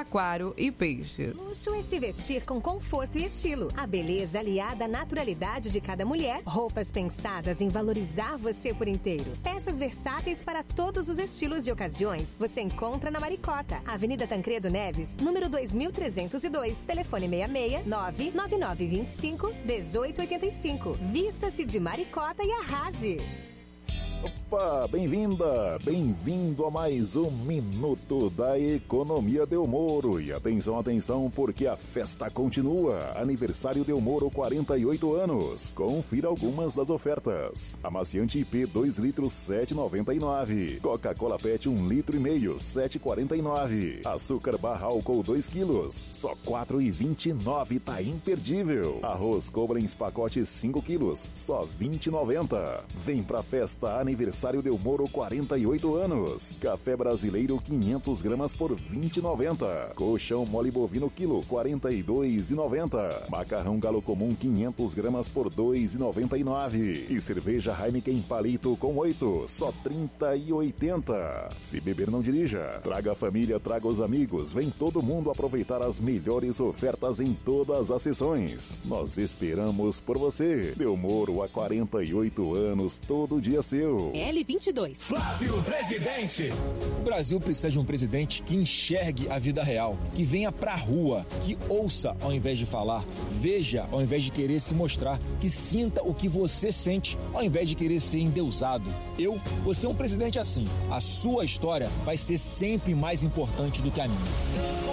aquário e peixes. Luxo é se vestir com conforto e estilo. A beleza aliada à naturalidade de cada mulher. Roupas pensadas em valorizar você por inteiro. Peças versáteis para todos os estilos e ocasiões. Você encontra na Maricota, Avenida Tancredo Neves, número 2302. Telefone 66 99925 1885. Vista-se de Maricota e arrase. Opa, bem-vinda, bem-vindo a mais um Minuto da Economia Delmoro. E atenção, atenção, porque a festa continua. Aniversário Delmoro, 48 anos. Confira algumas das ofertas. Amaciante IP 2 litros, 7,99. Coca-Cola PET 1,5 litro, 7,49. Açúcar barra álcool 2 quilos, só 4,29, tá imperdível. Arroz Cobrens pacote 5 quilos, só 20,90. Vem pra festa Aniversário Delmoro, 48 anos. Café brasileiro 500 gramas por 20,90. Colchão mole bovino quilo 42,90. Macarrão galo comum 500 gramas por 2,99. E cerveja Heineken palito com 8, só 30,80. Se beber não dirija. Traga a família, traga os amigos. Vem todo mundo aproveitar as melhores ofertas em todas as sessões. Nós esperamos por você. Delmoro, há 48 anos, todo dia seu. L22. Flávio Presidente. O Brasil precisa de um presidente que enxergue a vida real, que venha pra rua, que ouça ao invés de falar, veja ao invés de querer se mostrar, que sinta o que você sente ao invés de querer ser endeusado. Eu vou ser um presidente assim. A sua história vai ser sempre mais importante do que a minha.